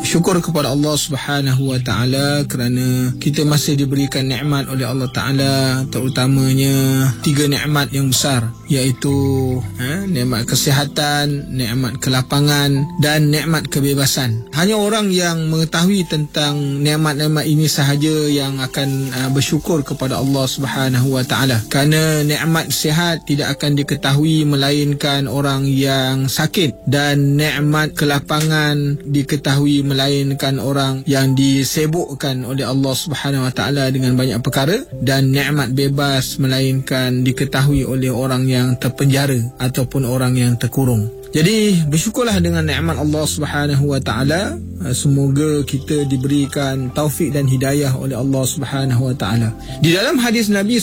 syukur kepada Allah Subhanahu wa taala kerana kita masih diberikan nikmat oleh Allah Taala, terutamanya 3 nikmat yang besar, iaitu nikmat kesihatan, nikmat kelapangan dan nikmat kebebasan. Hanya orang yang mengetahui tentang nikmat-nikmat ini sahaja yang akan bersyukur kepada Allah Subhanahu wa taala. Kerana nikmat sihat tidak akan diketahui melainkan orang yang sakit, dan nikmat kelapangan diketahui melainkan orang yang disibukkan oleh Allah Subhanahu wa taala dengan banyak perkara, dan nikmat bebas melainkan diketahui oleh orang yang terpenjara ataupun orang yang terkurung. Jadi bersyukurlah dengan nikmat Allah Subhanahu wa taala. Semoga kita diberikan taufik dan hidayah oleh Allah Subhanahu wa taala. Di dalam hadis Nabi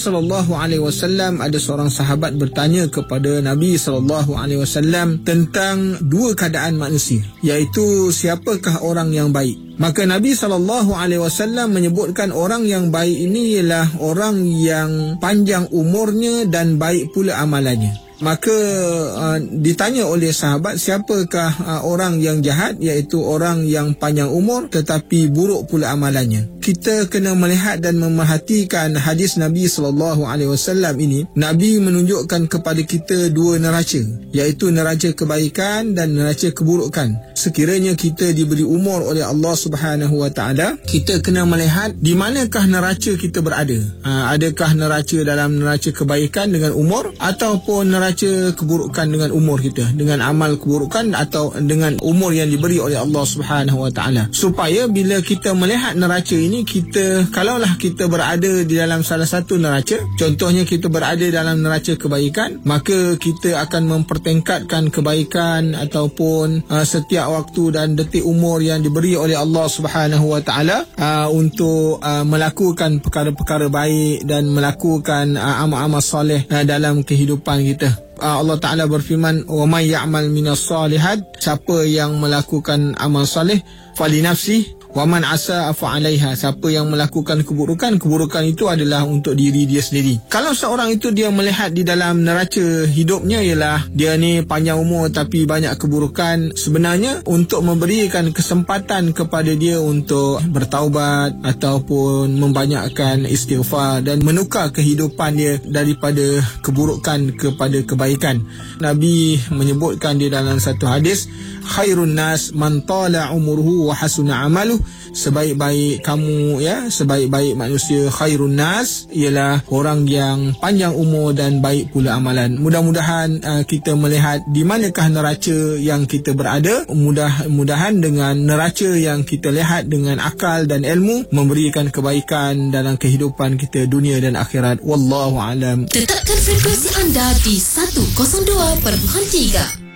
SAW, ada seorang sahabat bertanya kepada Nabi SAW tentang 2 keadaan manusia, iaitu siapakah orang yang baik. Maka Nabi SAW menyebutkan orang yang baik ini ialah orang yang panjang umurnya dan baik pula amalannya. Maka ditanya oleh sahabat, siapakah orang yang jahat, iaitu orang yang panjang umur tetapi buruk pula amalannya. Kita kena melihat dan memerhatikan hadis Nabi SAW ini. Nabi menunjukkan kepada kita 2 neraca, iaitu neraca kebaikan dan neraca keburukan. Sekiranya kita diberi umur oleh Allah Subhanahu wa taala, kita kena melihat di manakah neraca kita berada. Adakah neraca dalam neraca kebaikan dengan umur, ataupun neraca keburukan dengan umur kita, dengan amal keburukan atau dengan umur yang diberi oleh Allah Subhanahu wa taala. Supaya bila kita melihat neraca ini, kita, kalaulah kita berada di dalam salah satu neraca, contohnya kita berada dalam neraca kebaikan, maka kita akan mempertingkatkan kebaikan ataupun setiap waktu dan detik umur yang diberi oleh Allah Subhanahu wa taala untuk melakukan perkara-perkara baik dan melakukan amal-amal soleh dalam kehidupan kita. Allah Ta'ala berfirman, wa may ya'mal minas salihat, siapa yang melakukan amal soleh fali nafsi wa man asa fa 'alaiha, siapa yang melakukan keburukan, keburukan itu adalah untuk diri dia sendiri. Kalau seorang itu dia melihat di dalam neraca hidupnya ialah dia ni panjang umur tapi banyak keburukan, sebenarnya untuk memberikan kesempatan kepada dia untuk bertaubat ataupun membanyakkan istighfar dan menukar kehidupan dia daripada keburukan kepada kebaikan. Nabi menyebutkan di dalam satu hadis, khairun nas man tala umruhu wa hasuna amaluh, sebaik-baik kamu, sebaik-baik manusia, khairun nas, ialah orang yang panjang umur dan baik pula amalan. Mudah-mudahan kita melihat di manakah neraca yang kita berada. Mudah-mudahan dengan neraca yang kita lihat dengan akal dan ilmu memberikan kebaikan dalam kehidupan kita dunia dan akhirat. Wallahu alam. Tetapkan frekuensi anda di 102.3